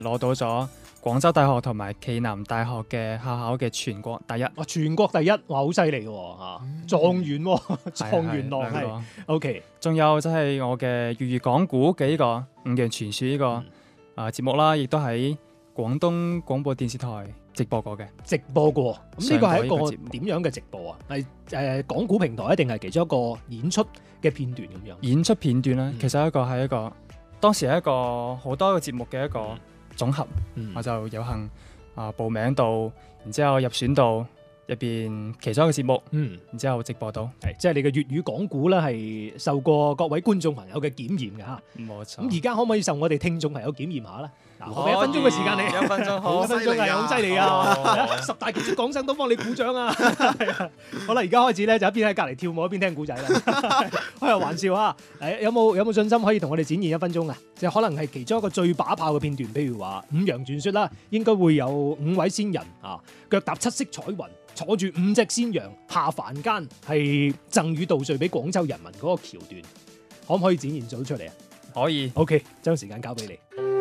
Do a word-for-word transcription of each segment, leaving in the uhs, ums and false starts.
攞到咗廣州大學同埋暨南大學嘅校考嘅全國第一。 哇！全國第一，哇！好犀利喎嚇，狀元喎，狀元郎係。OK， 仲有就係我嘅粵語講古嘅呢個五羊傳說呢個啊節目啦，亦都喺廣東廣播電視台直播過嘅。 直播過，咁呢個係一個上過呢個節目點樣嘅直播啊？係誒講古平台，定係其中一個演出嘅片段咁樣？ 演出片段咧， 嗯其實一個係一個當時係一個好多個節目嘅一個總合， 嗯我就有幸啊報名到，然之後入選到入邊其中一個節目， 嗯， 然之後直播到。 係即係你嘅粵語講古咧，係受過各位觀眾朋友嘅檢驗嘅嚇。 冇錯。 咁而家可唔可以受我哋聽眾朋友檢驗下咧？嗱，我俾一分鐘嘅時間你， 一分鐘好一分鐘係好犀利啊！十大傑出港生都幫你鼓掌啊！好啦，而家開始咧就一邊喺隔離跳舞一邊聽古仔啦。開下玩笑啊！誒，有冇有冇信心可以同我哋展現一分鐘啊？即係可能係其中一個最把炮嘅片段，譬如話五羊傳說啦，應該會有五位仙人啊，腳踏七色彩雲，坐住五隻仙羊下凡間，係贈與稻穗俾廣州人民嗰個橋段，可唔可以展現到出嚟啊？ 可以。 OK，將時間交俾你。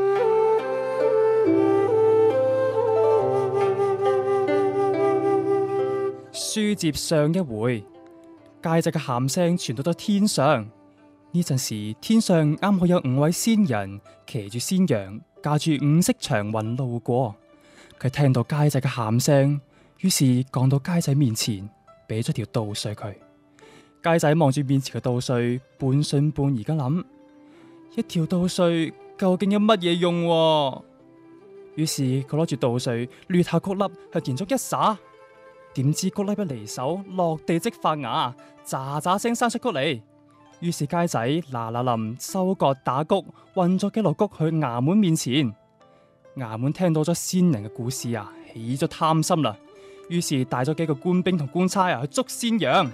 書接上一回，介仔嘅喊聲傳到咗天上。呢陣時，天上啱好有五位仙人騎住仙羊，駕住五色長雲路過。佢聽到介仔嘅喊聲，於是趕到介仔面前，俾咗條稻穗佢。介仔望住面前嘅稻穗，半信半疑咁諗：一條稻穗究竟有乜嘢用喎？於是佢攞住稻穗，掠下谷粒向田中一撒。點知谷粒一離手，落地即發芽，喳喳聲生出谷嚟。於是街仔嗱嗱臨收割打谷，運咗幾籮谷去衙門面前。衙門聽到咗仙人嘅故事啊，起咗貪心啦。於是帶咗幾個官兵同官差啊去捉仙羊。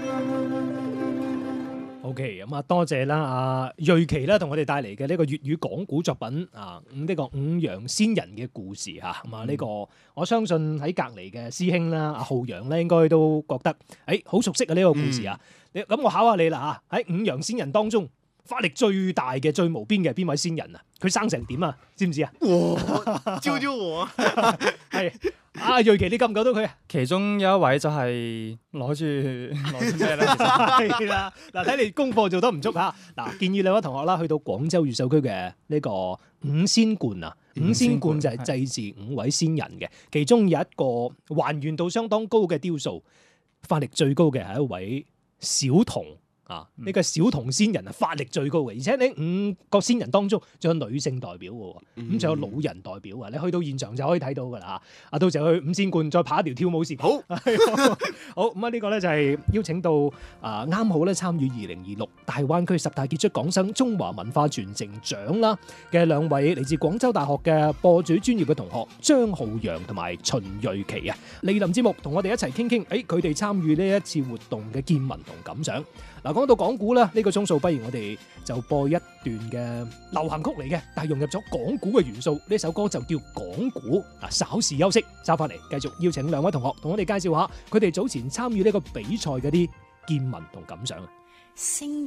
OK，咁啊，多謝啦，阿瑞琪啦，同我哋帶嚟嘅呢個粵語講古作品啊，咁呢個五羊仙人嘅故事嚇，咁啊呢個我相信喺隔離嘅師兄啦，阿浩洋咧應該都覺得誒好熟悉啊呢個故事啊。你咁我考下你啦嚇，喺五羊仙人當中，法力最大嘅、最無邊嘅邊位仙人啊？佢生成點啊？知唔知啊？ 哇！救救我！ 係阿瑞琪，你救唔救到佢啊？ 其中有一位就係攞住攞住咩咧？ 係啦，嗱，睇你功課做得唔足嚇。嗱，建議兩位同學啦，去到廣州越秀區嘅呢個五仙觀啊，五仙觀就係祭祀五位仙人嘅，其中有一個還原度相當高嘅雕塑，法力最高嘅係一位小童。啊！呢個小童仙人啊，法力最高嘅，而且呢五個仙人當中仲有女性代表嘅，咁仲有老人代表啊！你去到現場就可以睇到噶啦嚇。啊，到時候去五仙觀再拍一條跳舞線。好，好咁啊！呢個咧就係邀請到啊啱好咧參與二零二六大灣區十大傑出港生中華文化傳承獎啦嘅兩位嚟自廣州大學嘅播主專業嘅同學張浩洋同埋秦瑞琪啊，嚟臨節目同我哋一齊傾傾，誒佢哋參與呢一次活動嘅見聞同感想。嗱，講到講古啦，呢個鐘數不如我哋就播一段嘅流行曲嚟嘅，但係融入咗講古嘅元素。呢首歌就叫《講古》。嗱，稍事休息，收翻嚟繼續邀請兩位同學同我哋介紹下佢哋早前參與呢個比賽嗰啲見聞同感想啊。